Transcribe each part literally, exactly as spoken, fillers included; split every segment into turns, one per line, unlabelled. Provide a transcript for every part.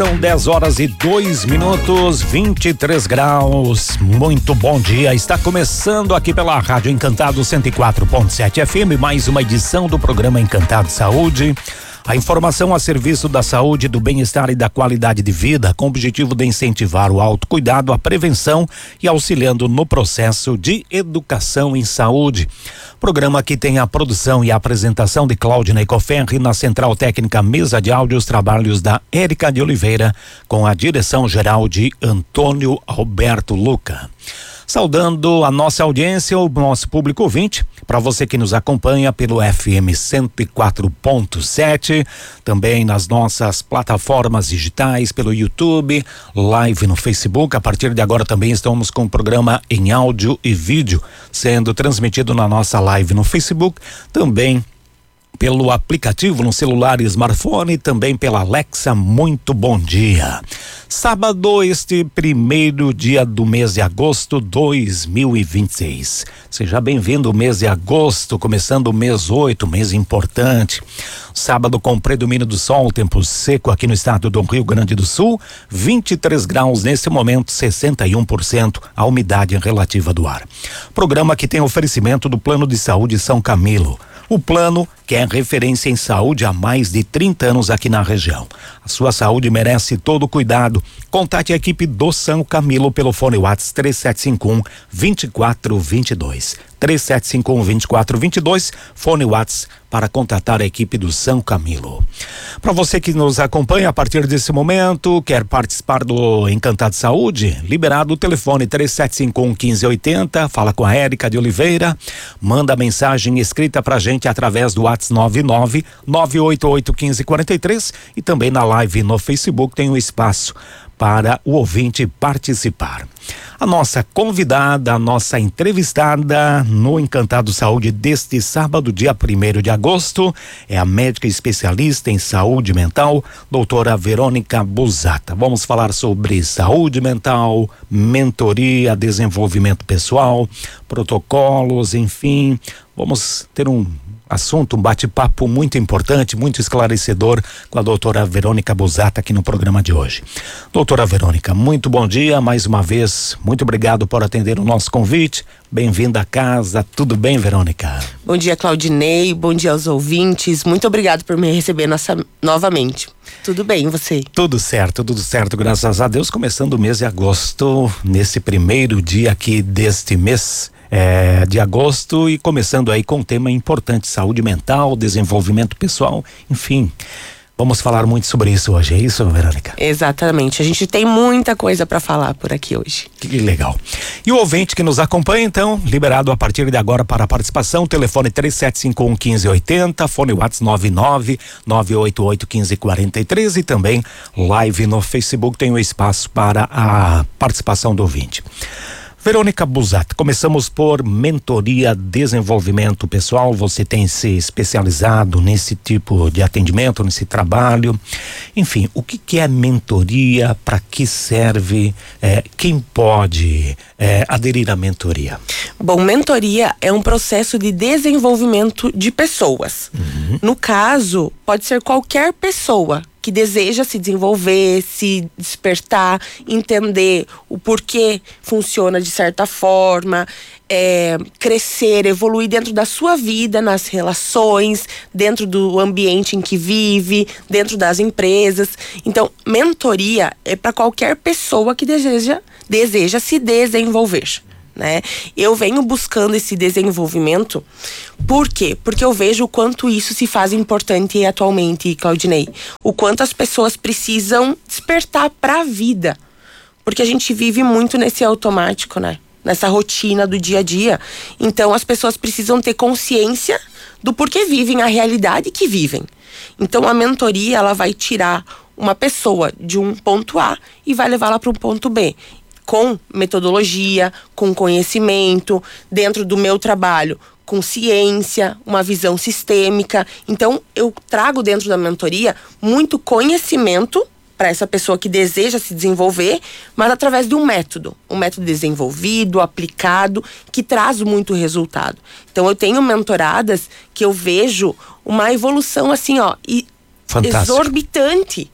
São dez horas e dois minutos, vinte e três graus. Muito bom dia. Está começando aqui pela Rádio Encantado cento e quatro ponto sete F M, mais uma edição do programa Encantado Saúde. A informação a serviço da saúde, do bem-estar e da qualidade de vida, com o objetivo de incentivar o autocuidado, a prevenção e auxiliando no processo de educação em saúde. Programa que tem a produção e a apresentação de Claudinei Coferri, na central técnica mesa de áudio, os trabalhos da Érica de Oliveira, com a direção geral de Antônio Alberto Luca. Saudando a nossa audiência, o nosso público ouvinte, para você que nos acompanha pelo F M cento e quatro ponto sete, também nas nossas plataformas digitais, pelo YouTube, live no Facebook. A partir de agora também estamos com o programa em áudio e vídeo, sendo transmitido na nossa live no Facebook, também pelo aplicativo no celular e smartphone, também pela Alexa. Muito bom dia. Sábado, este primeiro dia do mês de agosto dois mil e vinte e seis. Seja bem-vindo ao mês de agosto, começando o mês oito, mês importante. Sábado com predomínio do sol, tempo seco aqui no estado do Rio Grande do Sul, vinte e três graus nesse momento, sessenta e um por cento a umidade relativa do ar. Programa que tem oferecimento do Plano de Saúde São Camilo. O plano que é referência em saúde há mais de trinta anos aqui na região. A sua saúde merece todo o cuidado. Contate a equipe do São Camilo pelo fone WhatsApp três sete cinco um, dois quatro dois dois. três sete cinco um, dois quatro dois dois, fone WhatsApp para contatar a equipe do São Camilo. Para você que nos acompanha a partir desse momento, quer participar do Encantado Saúde, liberado o telefone três sete cinco um, um cinco oito zero, fala com a Érica de Oliveira, manda mensagem escrita pra gente através do WhatsApp nove nove nove oito oito um cinco quatro três e também na live no Facebook tem um espaço para o ouvinte participar. A nossa convidada, a nossa entrevistada no Encantado Saúde deste sábado, dia primeiro de agosto, é a médica especialista em saúde mental, doutora Verônica Busata. Vamos falar sobre saúde mental, mentoria, desenvolvimento pessoal, protocolos, enfim, vamos ter um assunto, um bate-papo muito importante, muito esclarecedor com a doutora Verônica Busata aqui no programa de hoje. Doutora Verônica, muito bom dia, mais uma vez, muito obrigado por atender o nosso convite, bem-vinda à casa, tudo bem, Verônica?
Bom dia, Claudinei, bom dia aos ouvintes, muito obrigado por me receber nessa, novamente. Tudo bem, e você?
Tudo certo, tudo certo, graças a Deus, começando o mês de agosto, nesse primeiro dia aqui deste mês, É, de agosto, e começando aí com um tema importante, saúde mental, desenvolvimento pessoal, enfim, vamos falar muito sobre isso hoje, é isso, Verônica?
Exatamente, a gente tem muita coisa para falar por aqui hoje.
Que legal. E o ouvinte que nos acompanha, então, liberado a partir de agora para a participação, telefone três sete cinco um, um cinco oito zero, fone WhatsApp nove nove nove oito oito um cinco quatro três e também live no Facebook tem um espaço para a participação do ouvinte. Verônica Busata, começamos por mentoria, desenvolvimento pessoal, você tem se especializado nesse tipo de atendimento, nesse trabalho, enfim, o que que é mentoria, para que serve, é, quem pode é, aderir à mentoria?
Bom, mentoria é um processo de desenvolvimento de pessoas. Uhum. No caso, pode ser qualquer pessoa que deseja se desenvolver, se despertar, entender o porquê funciona de certa forma, é, crescer, evoluir dentro da sua vida, nas relações, dentro do ambiente em que vive, dentro das empresas. Então, mentoria é para qualquer pessoa que deseja, deseja se desenvolver. Né? Eu venho buscando esse desenvolvimento. Por quê? Porque eu vejo o quanto isso se faz importante atualmente, Claudinei. O quanto as pessoas precisam despertar para a vida. Porque a gente vive muito nesse automático, né? Nessa rotina do dia a dia. Então as pessoas precisam ter consciência do porquê vivem a realidade que vivem. Então a mentoria, ela vai tirar uma pessoa de um ponto A e vai levá-la para um ponto B. Com metodologia, com conhecimento, dentro do meu trabalho, com ciência, uma visão sistêmica. Então, eu trago dentro da mentoria muito conhecimento para essa pessoa que deseja se desenvolver, mas através de um método. Um método desenvolvido, aplicado, que traz muito resultado. Então, eu tenho mentoradas que eu vejo uma evolução assim, ó, e exorbitante.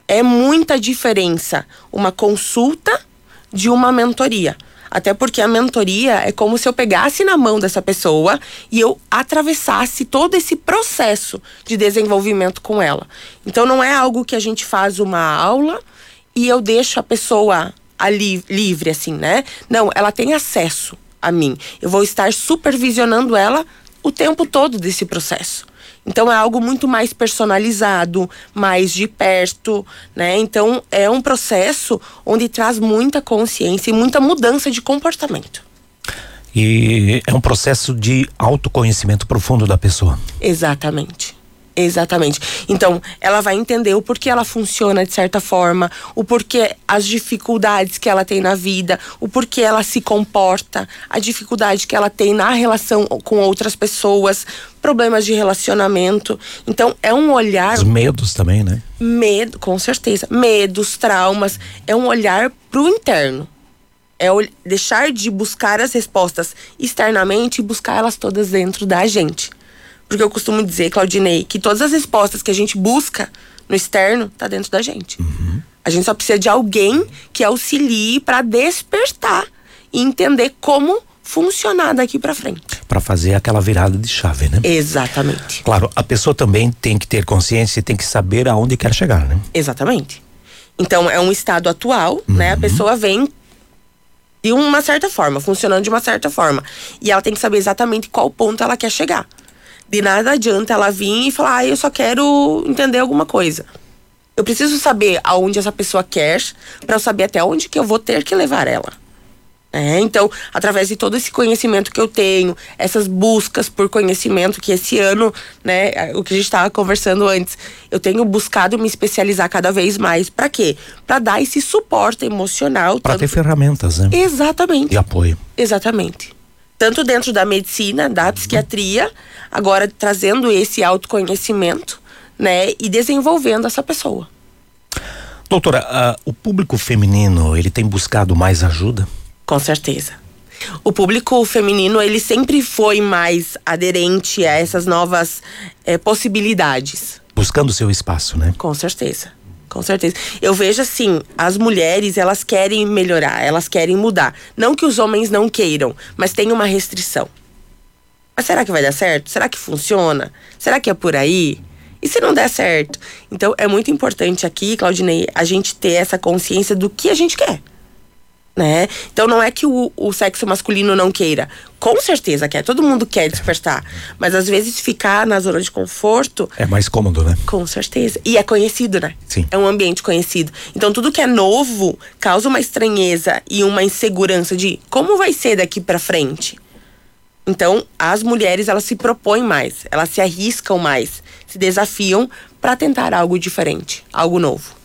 É muita diferença uma consulta de uma mentoria. Até porque a mentoria é como se eu pegasse na mão dessa pessoa e eu atravessasse todo esse processo de desenvolvimento com ela. Então não é algo que a gente faz uma aula e eu deixo a pessoa ali livre, assim, né? Não, ela tem acesso a mim. Eu vou estar supervisionando ela o tempo todo desse processo. Então é algo muito mais personalizado, mais de perto, né? Então é um processo onde traz muita consciência e muita mudança de comportamento.
E é um processo de autoconhecimento profundo da pessoa.
Exatamente. Exatamente. Então, ela vai entender o porquê ela funciona de certa forma, o porquê as dificuldades que ela tem na vida, o porquê ela se comporta, a dificuldade que ela tem na relação com outras pessoas, problemas de relacionamento. Então, é um olhar...
Os medos também, né?
Medo, com certeza. Medos, traumas. É um olhar pro interno. É deixar de buscar as respostas externamente e buscar elas todas dentro da gente. Porque eu costumo dizer, Claudinei, que todas as respostas que a gente busca no externo tá dentro da gente. Uhum. A gente só precisa de alguém que auxilie para despertar e entender como funcionar daqui para frente.
Para fazer aquela virada de chave, né?
Exatamente.
Claro, a pessoa também tem que ter consciência e tem que saber aonde quer chegar, né?
Exatamente. Então é um estado atual, uhum. né? A pessoa vem de uma certa forma, funcionando de uma certa forma. E ela tem que saber exatamente qual ponto ela quer chegar. De nada adianta ela vir e falar, ah, eu só quero entender alguma coisa. Eu preciso saber aonde essa pessoa quer, para eu saber até onde que eu vou ter que levar ela. É, então, através de todo esse conhecimento que eu tenho, essas buscas por conhecimento que esse ano, né, o que a gente estava conversando antes, eu tenho buscado me especializar cada vez mais. Para quê? Para dar esse suporte emocional.
Para tanto... ter ferramentas, né?
Exatamente.
De apoio.
Exatamente. Tanto dentro da medicina, da psiquiatria, agora trazendo esse autoconhecimento, né, e desenvolvendo essa pessoa.
Doutora, uh, o público feminino, ele tem buscado mais ajuda?
Com certeza. O público feminino, ele sempre foi mais aderente a essas novas eh, possibilidades.
Buscando seu espaço, né?
Com certeza. Com certeza. Eu vejo assim, as mulheres, elas querem melhorar, elas querem mudar. Não que os homens não queiram, mas tem uma restrição. Mas será que vai dar certo? Será que funciona? Será que é por aí? E se não der certo? Então, é muito importante aqui, Claudinei, a gente ter essa consciência do que a gente quer. Né? Então não é que o, o sexo masculino não queira, com certeza quer, todo mundo quer despertar, mas às vezes ficar na zona de conforto
é mais cômodo, né?
Com certeza, e é conhecido, né?
Sim.
É um ambiente conhecido, então tudo que é novo causa uma estranheza e uma insegurança de como vai ser daqui pra frente. Então as mulheres, elas se propõem mais, elas se arriscam mais, se desafiam para tentar algo diferente, algo novo.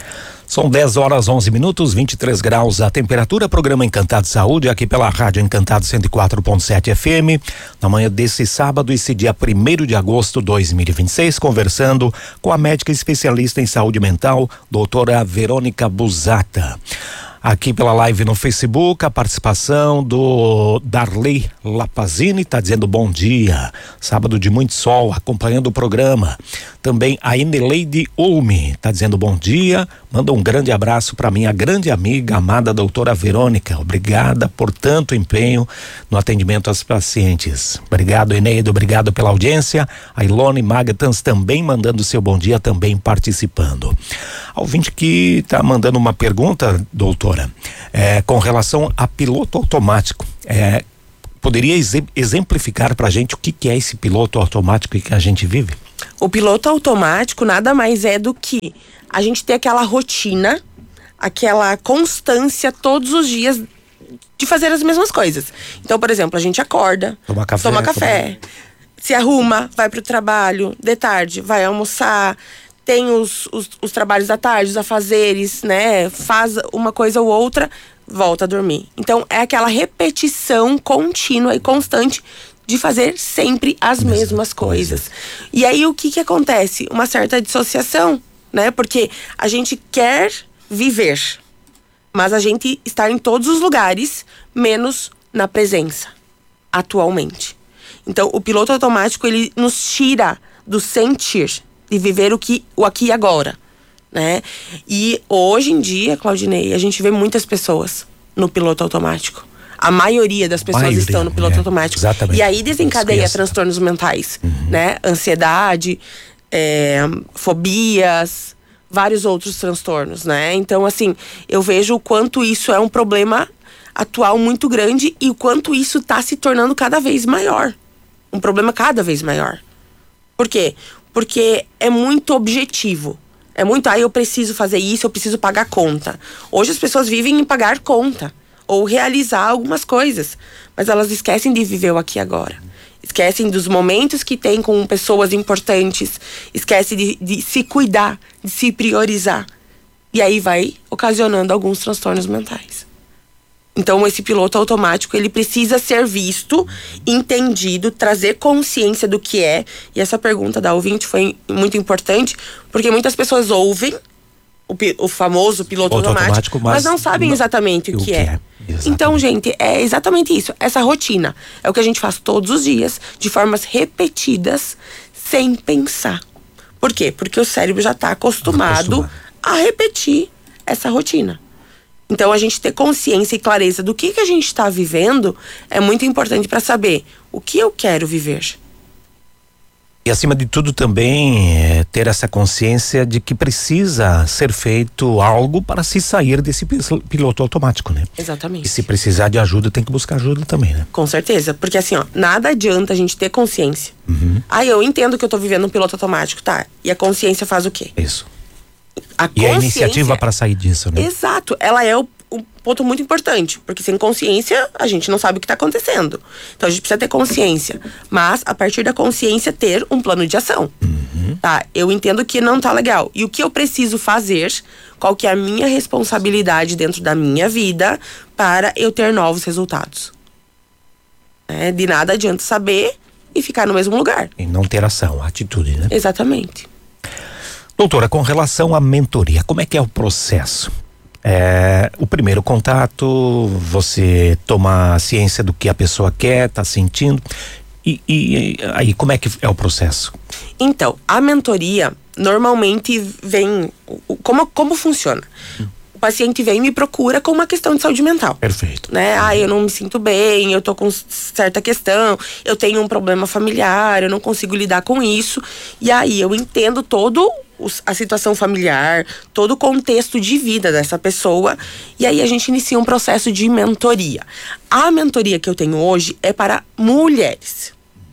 São dez horas, onze minutos, vinte e três graus a temperatura. Programa Encantado Saúde, aqui pela Rádio Encantado cento e quatro ponto sete F M. Na manhã desse sábado, esse dia primeiro de agosto de dois mil e vinte e seis, conversando com a médica especialista em saúde mental, doutora Verônica Busata. Aqui pela live no Facebook, a participação do Darley Lapazini, tá dizendo bom dia. Sábado de muito sol, acompanhando o programa. Também a Ineleide Ulme, tá dizendo bom dia. Manda um grande abraço para minha grande amiga, amada doutora Verônica. Obrigada por tanto empenho no atendimento aos pacientes. Obrigado, Eneida, obrigado pela audiência. A Ilone Magatans também mandando seu bom dia, também participando. A ouvinte que tá mandando uma pergunta, doutora. É, com relação a piloto automático, é, poderia exemplificar pra gente o que, que é esse piloto automático que a gente vive?
O piloto automático nada mais é do que a gente ter aquela rotina, aquela constância todos os dias de fazer as mesmas coisas. Então, por exemplo, a gente acorda,
toma café,
toma café toma... se arruma, vai pro trabalho, de tarde vai almoçar, tem os, os, os trabalhos da tarde, os afazeres, né? Faz uma coisa ou outra, volta a dormir. Então, é aquela repetição contínua e constante de fazer sempre as Mesma mesmas coisas. Coisa. E aí, o que que acontece? Uma certa dissociação, né? Porque a gente quer viver, mas a gente está em todos os lugares, menos na presença, atualmente. Então, o piloto automático, ele nos tira do sentir, de viver o, que, o aqui e agora, né? E hoje em dia, Claudinei, a gente vê muitas pessoas no piloto automático. A maioria das pessoas maioria, estão no piloto é, automático.
Exatamente.
E aí desencadeia transtornos mentais, uhum. né? Ansiedade, é, fobias, vários outros transtornos, né? Então, assim, eu vejo o quanto isso é um problema atual muito grande e o quanto isso está se tornando cada vez maior. Um problema cada vez maior. Por quê? Porque é muito objetivo. É muito, ah, eu preciso fazer isso, eu preciso pagar conta. Hoje as pessoas vivem em pagar conta ou realizar algumas coisas, mas elas esquecem de viver o aqui e agora. Esquecem dos momentos que tem com pessoas importantes, esquecem de, de se cuidar, de se priorizar. E aí vai ocasionando alguns transtornos mentais. Então esse piloto automático, ele precisa ser visto, entendido, trazer consciência do que é. E essa pergunta da ouvinte foi muito importante, porque muitas pessoas ouvem o, o famoso piloto automático, automático mas, mas não sabem não, exatamente o que, que é. é. Então, gente, é exatamente isso. Essa rotina é o que a gente faz todos os dias, de formas repetidas, sem pensar. Por quê? Porque o cérebro já está acostumado, acostumado a repetir essa rotina. Então, a gente ter consciência e clareza do que, que a gente está vivendo é muito importante para saber o que eu quero viver.
E acima de tudo também é ter essa consciência de que precisa ser feito algo para se sair desse piloto automático, né?
Exatamente.
E se precisar de ajuda, tem que buscar ajuda também, né?
Com certeza, porque assim, ó, nada adianta a gente ter consciência.
Uhum.
Ah, eu entendo que eu tô vivendo um piloto automático, tá? E a consciência faz o quê?
Isso.
A
e a iniciativa para sair disso, né?
Exato, ela é o um ponto muito importante, porque sem consciência a gente não sabe o que está acontecendo. Então a gente precisa ter consciência, mas a partir da consciência ter um plano de ação.
Uhum.
Tá, eu entendo que não tá legal. E o que eu preciso fazer, qual que é a minha responsabilidade dentro da minha vida para eu ter novos resultados. É, de nada adianta saber e ficar no mesmo lugar.
E não ter ação, atitude, né?
Exatamente.
Doutora, com relação à mentoria, como é que é o processo? É, o primeiro contato, você toma ciência do que a pessoa quer, tá sentindo, e, e aí como é que é o processo?
Então, a mentoria normalmente vem, como, como funciona? Hum. O paciente vem e me procura com uma questão de saúde mental.
Perfeito.
Né? Ah, eu não me sinto bem, eu tô com certa questão, eu tenho um problema familiar, eu não consigo lidar com isso, e aí eu entendo todo a situação familiar, todo o contexto de vida dessa pessoa, e aí a gente inicia um processo de mentoria. A mentoria que eu tenho hoje é para mulheres.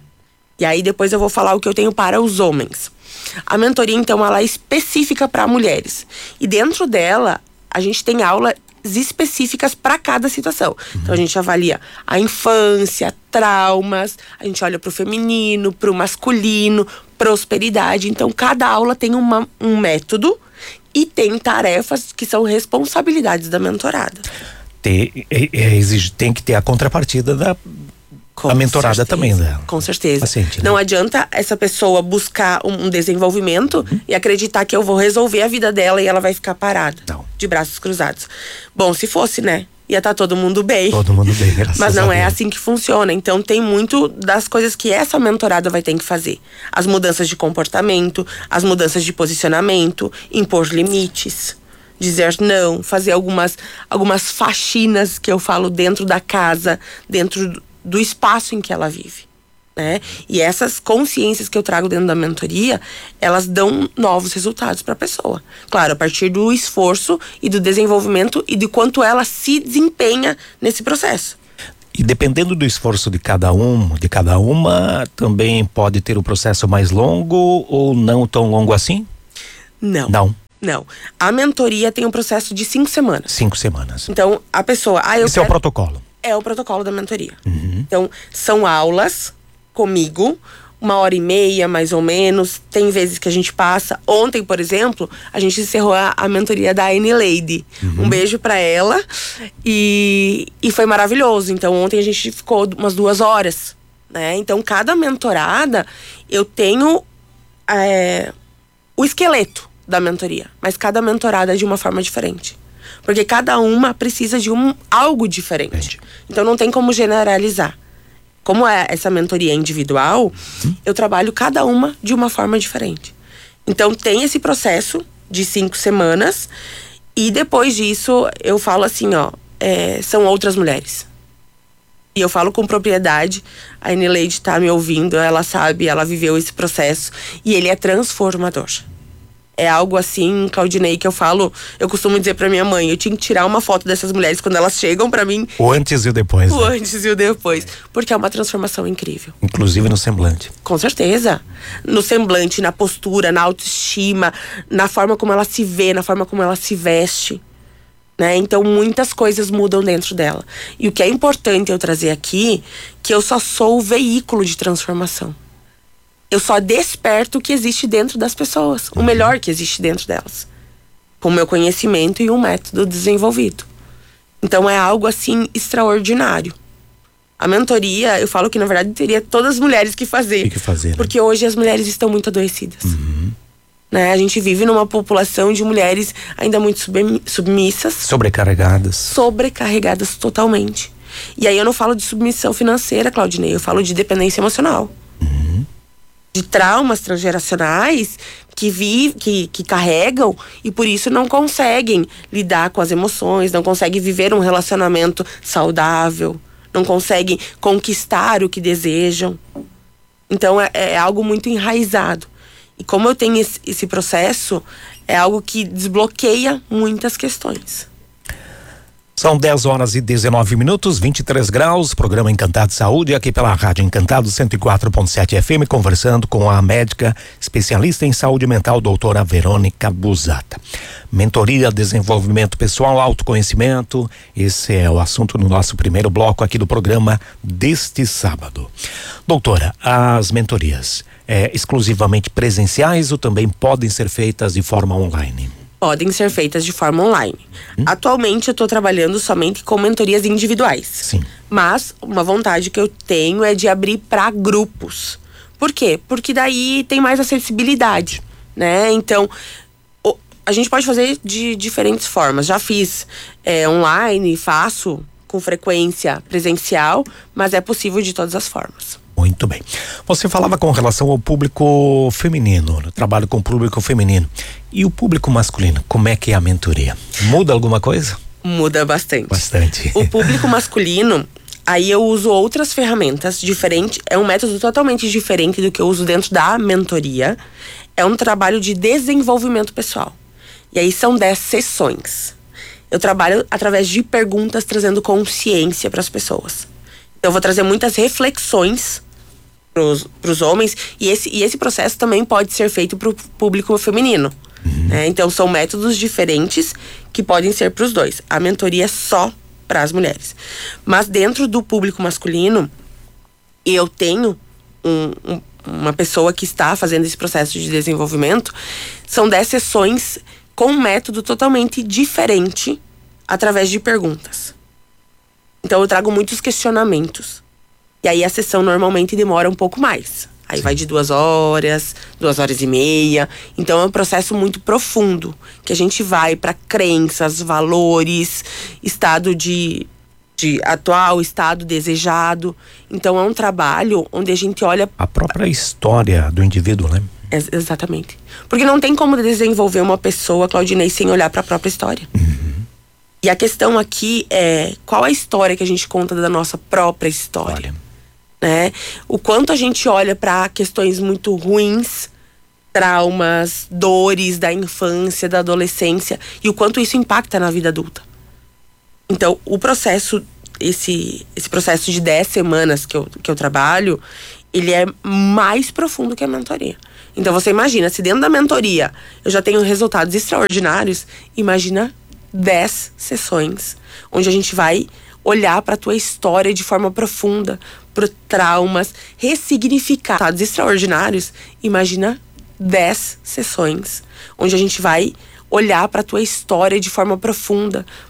E aí depois eu vou falar o que eu tenho para os homens. A mentoria, então, ela é específica para mulheres. E dentro dela, a gente tem aulas específicas para cada situação. Uhum. Então a gente avalia a infância, traumas, a gente olha para o feminino, para o masculino, prosperidade. Então cada aula tem uma, um método e tem tarefas que são responsabilidades da mentorada. Tem,
é, é, exige, tem que ter a contrapartida da a mentorada certeza, também dela.
Com certeza.
Paciente, né?
Não adianta essa pessoa buscar um desenvolvimento uhum. e acreditar que eu vou resolver a vida dela e ela vai ficar parada.
Não.
De braços cruzados. Bom, se fosse, né? Ia estar todo mundo bem.
Todo mundo bem, graças
Mas não
a
é
Deus.
assim que funciona. Então tem muito das coisas que essa mentorada vai ter que fazer. As mudanças de comportamento, as mudanças de posicionamento, impor limites, dizer não, fazer algumas, algumas faxinas que eu falo dentro da casa, dentro do espaço em que ela vive, né? E essas consciências que eu trago dentro da mentoria, elas dão novos resultados para a pessoa. Claro, a partir do esforço e do desenvolvimento e de quanto ela se desempenha nesse processo.
E dependendo do esforço de cada um, de cada uma, também pode ter o processo mais longo ou não tão longo assim?
Não.
Não.
Não. A mentoria tem um processo de cinco semanas.
Cinco semanas.
Então, a pessoa... Ah, eu
Esse
quero...
é o protocolo.
É o protocolo da mentoria.
Uhum.
Então, são aulas comigo, uma hora e meia, mais ou menos. Tem vezes que a gente passa. Ontem, por exemplo, a gente encerrou a, a mentoria da Anne Lady. Uhum. Um beijo pra ela. E, e foi maravilhoso. Então, ontem a gente ficou umas duas horas, né? Então, cada mentorada, eu tenho é, o esqueleto da mentoria. Mas cada mentorada é de uma forma diferente. Porque cada uma precisa de um, algo diferente. Então não tem como generalizar. Como é essa mentoria individual, hum. eu trabalho cada uma de uma forma diferente. Então tem esse processo de cinco semanas. E depois disso, eu falo assim, ó, é, são outras mulheres. E eu falo com propriedade, a Enileide tá me ouvindo, ela sabe, ela viveu esse processo e ele é transformador. É algo assim, Claudinei, que eu falo, eu costumo dizer pra minha mãe, eu tinha que tirar uma foto dessas mulheres quando elas chegam pra mim.
O antes e o depois.
O
né?
antes e o depois. Porque é uma transformação incrível.
Inclusive no semblante.
Com certeza. No semblante, na postura, na autoestima, na forma como ela se vê, na forma como ela se veste. Né? Então muitas coisas mudam dentro dela. E o que é importante eu trazer aqui, que eu só sou o veículo de transformação. Eu só desperto o que existe dentro das pessoas, o melhor que existe dentro delas, com o meu conhecimento e um método desenvolvido. Então é algo assim extraordinário. A mentoria, eu falo que na verdade teria todas as mulheres que fazer,
Tem que fazer, né?
porque hoje as mulheres estão muito adoecidas.
Uhum.
Né? A gente vive numa população de mulheres ainda muito submi- submissas,
Sobrecarregadas.
sobrecarregadas totalmente. E aí eu não falo de submissão financeira, Claudinei, eu falo de dependência emocional.
Uhum.
De traumas transgeracionais que, vi, que, que carregam e por isso não conseguem lidar com as emoções, não conseguem viver um relacionamento saudável, não conseguem conquistar o que desejam. Então é, é algo muito enraizado. E como eu tenho esse, esse processo, é algo que desbloqueia muitas questões.
São dez horas e dezenove minutos, vinte e três graus, programa Encantado Saúde, aqui pela Rádio Encantado cento e quatro ponto sete F M, conversando com a médica especialista em saúde mental, doutora Verônica Busata. Mentoria, desenvolvimento pessoal, autoconhecimento, esse é o assunto no nosso primeiro bloco aqui do programa deste sábado. Doutora, as mentorias, é exclusivamente presenciais ou também podem ser feitas de forma online?
Podem ser feitas de forma online. Hum? Atualmente eu estou trabalhando somente com mentorias individuais.
Sim.
Mas uma vontade que eu tenho é de abrir para grupos. Por quê? Porque daí tem mais acessibilidade, né? Então, o, a gente pode fazer de diferentes formas. Já fiz é, online, faço com frequência presencial, mas é possível de todas as formas.
Muito bem. Você falava com relação ao público feminino, trabalho com o público feminino. E o público masculino, como é que é a mentoria? Muda alguma coisa?
Muda bastante.
Bastante.
O público masculino, aí eu uso outras ferramentas diferentes. É um método totalmente diferente do que eu uso dentro da mentoria. É um trabalho de desenvolvimento pessoal. E aí são dez sessões. Eu trabalho através de perguntas, trazendo consciência para as pessoas. Então eu vou trazer muitas reflexões para os homens e esse, e esse processo também pode ser feito para o público feminino. Uhum. Né? Então são métodos diferentes que podem ser para os dois. A mentoria é só para as mulheres. Mas dentro do público masculino, eu tenho um, um, uma pessoa que está fazendo esse processo de desenvolvimento. São dez sessões com um método totalmente diferente através de perguntas. Então eu trago muitos questionamentos. E aí a sessão normalmente demora um pouco mais. Aí Sim. vai de duas horas, duas horas e meia. Então é um processo muito profundo, que a gente vai para crenças, valores, estado de, de atual, estado desejado. Então é um trabalho onde a gente olha
a própria história do indivíduo, né?
Ex- exatamente. Porque não tem como desenvolver uma pessoa, Claudinei, sem olhar para a própria história. Uhum. E a questão aqui é qual a história que a gente conta da nossa própria história. Olha. Né? O quanto a gente olha para questões muito ruins, traumas, dores da infância, da adolescência, e o quanto isso impacta na vida adulta. Então, o processo, esse, esse processo de dez semanas que eu, que eu trabalho, ele é mais profundo que a mentoria. Então, você imagina, se dentro da mentoria eu já tenho resultados extraordinários, imagina dez sessões, onde a gente vai olhar para a tua história de forma profunda, para traumas, ressignificar resultados extraordinários. Imagina dez sessões, onde a gente vai olhar para a tua história de forma profunda,